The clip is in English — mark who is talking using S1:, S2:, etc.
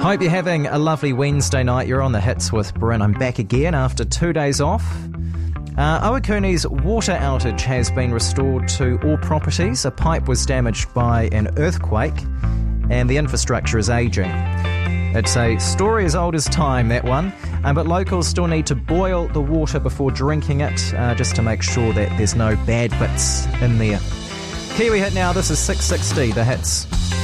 S1: Hope you're having a lovely Wednesday night. You're on the hits with Bryn. I'm back again after 2 days off. Owakuni's water outage has been restored to all properties. A pipe was damaged by an earthquake and the infrastructure is ageing. It's a story as old as time, that one, but locals still need to boil the water before drinking it, just to make sure that there's no bad bits in there. Kiwi Hit now, this is 660, The Hits.